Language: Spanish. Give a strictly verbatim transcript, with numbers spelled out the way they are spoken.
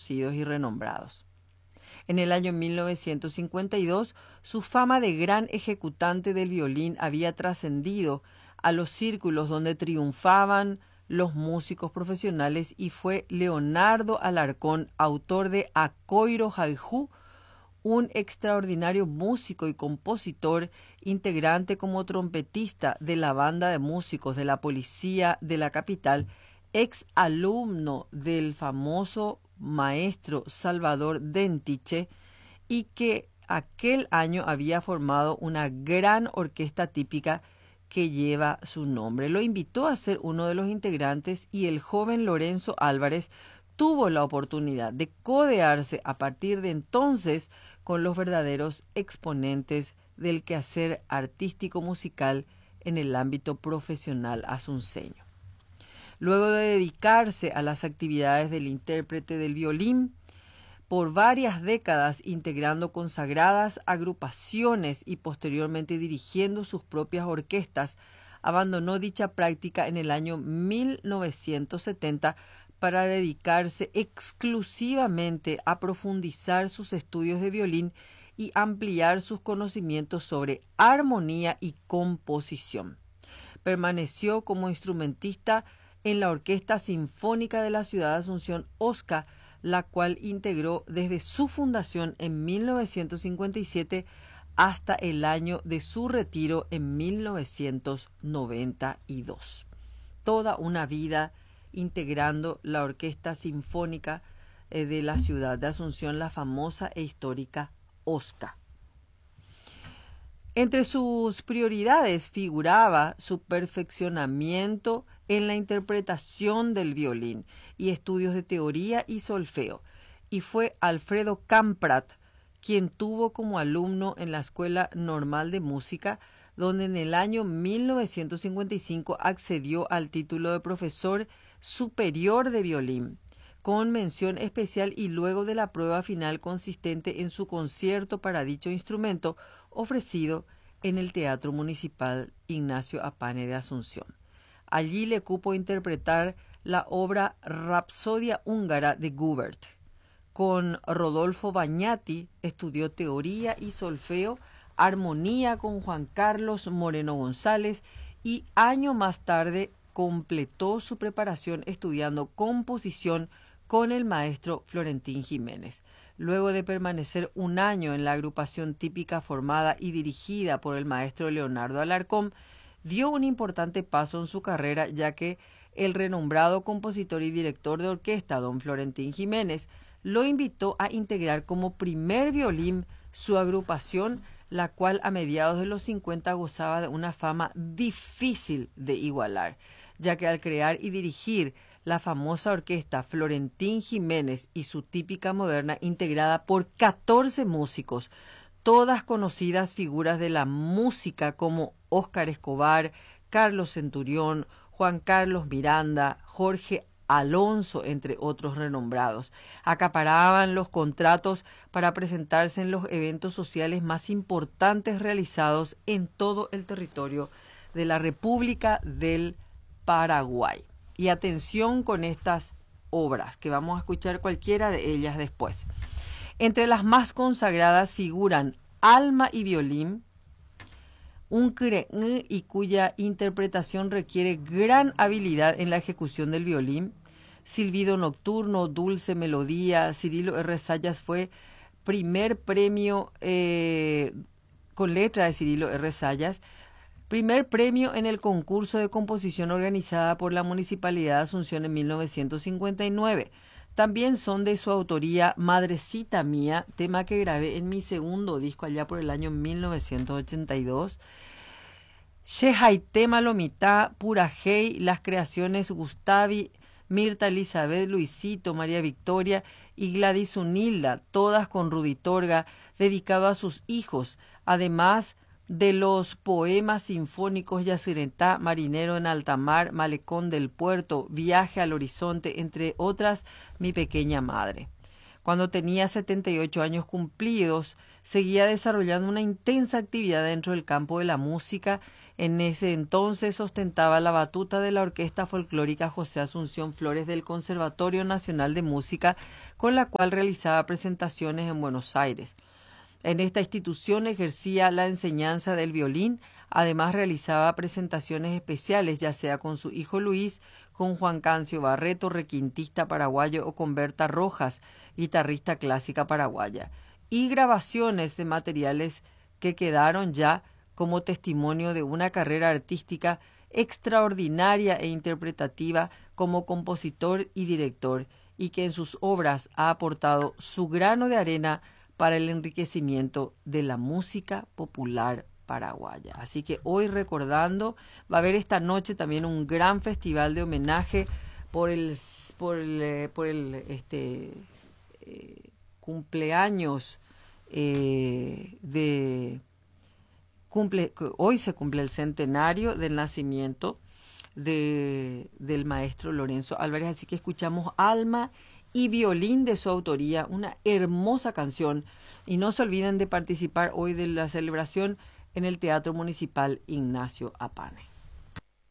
conocidos y renombrados. En el año mil novecientos cincuenta y dos, su fama de gran ejecutante del violín había trascendido a los círculos donde triunfaban los músicos profesionales y fue Leonardo Alarcón, autor de Acoiro Jaijú, un extraordinario músico y compositor, integrante como trompetista de la banda de músicos de la policía de la capital, ex alumno del famoso maestro Salvador Dentiche, y que aquel año había formado una gran orquesta típica que lleva su nombre. Lo invitó a ser uno de los integrantes y el joven Lorenzo Álvarez tuvo la oportunidad de codearse a partir de entonces con los verdaderos exponentes del quehacer artístico musical en el ámbito profesional asunceño. Luego de dedicarse a las actividades del intérprete del violín, por varias décadas integrando consagradas agrupaciones y posteriormente dirigiendo sus propias orquestas, abandonó dicha práctica en el año mil novecientos setenta para dedicarse exclusivamente a profundizar sus estudios de violín y ampliar sus conocimientos sobre armonía y composición. Permaneció como instrumentista en la Orquesta Sinfónica de la Ciudad de Asunción, OSCA, la cual integró desde su fundación en mil novecientos cincuenta y siete hasta el año de su retiro en mil novecientos noventa y dos. Toda una vida integrando la Orquesta Sinfónica eh, de la Ciudad de Asunción, la famosa e histórica OSCA. Entre sus prioridades figuraba su perfeccionamiento en la interpretación del violín y estudios de teoría y solfeo, y fue Alfredo Camprat quien tuvo como alumno en la Escuela Normal de Música, donde en el año mil novecientos cincuenta y cinco accedió al título de profesor superior de violín, con mención especial y luego de la prueba final consistente en su concierto para dicho instrumento ofrecido en el Teatro Municipal Ignacio Apane de Asunción. Allí le cupo interpretar la obra Rapsodia húngara de Gubert. Con Rodolfo Bagnati estudió teoría y solfeo, armonía con Juan Carlos Moreno González y año más tarde completó su preparación estudiando composición con el maestro Florentín Jiménez. Luego de permanecer un año en la agrupación típica formada y dirigida por el maestro Leonardo Alarcón, dio un importante paso en su carrera, ya que el renombrado compositor y director de orquesta, don Florentín Jiménez, lo invitó a integrar como primer violín su agrupación, la cual a mediados de los cincuenta gozaba de una fama difícil de igualar, ya que al crear y dirigir la famosa orquesta Florentín Jiménez y su típica moderna, integrada por catorce músicos, todas conocidas figuras de la música como Óscar Escobar, Carlos Centurión, Juan Carlos Miranda, Jorge Alonso, entre otros renombrados, acaparaban los contratos para presentarse en los eventos sociales más importantes realizados en todo el territorio de la República del Paraguay. Y atención con estas obras, que vamos a escuchar cualquiera de ellas después. Entre las más consagradas figuran Alma y Violín, un cre y cuya interpretación requiere gran habilidad en la ejecución del violín, Silbido Nocturno, Dulce Melodía. Cirilo R. Sayas fue primer premio eh, con letra de Cirilo R. Sayas, primer premio en el concurso de composición organizada por la Municipalidad de Asunción en mil novecientos cincuenta y nueve. También son de su autoría Madrecita Mía, tema que grabé en mi segundo disco allá por el año mil novecientos ochenta y dos. Shehaite Malomita, Pura Hey, las creaciones Gustavi, Mirta Elizabeth, Luisito, María Victoria y Gladys Unilda, todas con Rudy Torga, dedicado a sus hijos, además de los poemas sinfónicos Yacyretá, Marinero en Alta Mar, Malecón del Puerto, Viaje al Horizonte, entre otras, Mi Pequeña Madre. Cuando tenía setenta y ocho años cumplidos, seguía desarrollando una intensa actividad dentro del campo de la música, En ese entonces ostentaba la batuta de la Orquesta Folclórica José Asunción Flores del Conservatorio Nacional de Música, con la cual realizaba presentaciones en Buenos Aires. En esta institución ejercía la enseñanza del violín, además realizaba presentaciones especiales, ya sea con su hijo Luis, con Juan Cancio Barreto, requintista paraguayo, o con Berta Rojas, guitarrista clásica paraguaya, y grabaciones de materiales que quedaron ya como testimonio de una carrera artística extraordinaria e interpretativa como compositor y director, y que en sus obras ha aportado su grano de arena para el enriquecimiento de la música popular paraguaya. Así que hoy recordando, va a haber esta noche también un gran festival de homenaje por el, por el, por el este, eh, cumpleaños eh, de... Cumple, hoy se cumple el centenario del nacimiento de, del maestro Lorenzo Álvarez, así que escuchamos Alma y Violín de su autoría, una hermosa canción, y no se olviden de participar hoy de la celebración en el Teatro Municipal Ignacio Apane.